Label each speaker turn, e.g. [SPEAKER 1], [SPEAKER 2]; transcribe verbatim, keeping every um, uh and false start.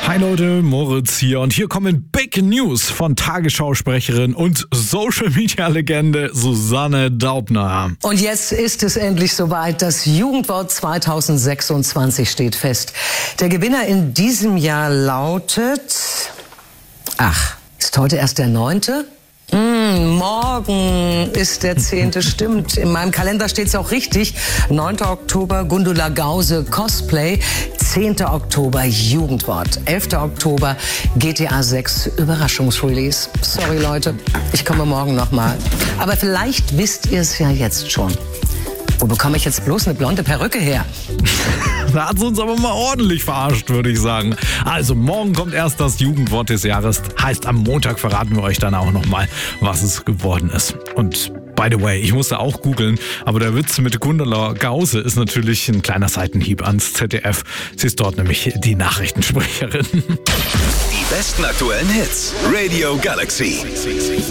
[SPEAKER 1] Hi Leute, Moritz hier und hier kommen Big News von Tagesschausprecherin und Social-Media-Legende Susanne Daubner.
[SPEAKER 2] Und jetzt ist es endlich soweit. Das Jugendwort zweitausendsechsundzwanzig steht fest. Der Gewinner in diesem Jahr lautet... Ach, ist heute erst der neunte? Mm, morgen ist der zehnte, stimmt. In meinem Kalender steht es auch richtig. neunter Oktober Gundula Gause Cosplay. zehnter Oktober Jugendwort. elfter Oktober G T A sechs Überraschungsrelease. Sorry Leute, ich komme morgen nochmal. Aber vielleicht wisst ihr es ja jetzt schon. Wo bekomme ich jetzt bloß eine blonde Perücke her?
[SPEAKER 1] Da hat sie uns aber mal ordentlich verarscht, würde ich sagen. Also morgen kommt erst das Jugendwort des Jahres. Heißt, am Montag verraten wir euch dann auch nochmal, was es geworden ist. Und by the way, ich musste auch googeln, aber der Witz mit Gundula Gause ist natürlich ein kleiner Seitenhieb ans Z D F. Sie ist dort nämlich die Nachrichtensprecherin.
[SPEAKER 3] Die besten aktuellen Hits. Radio Galaxy.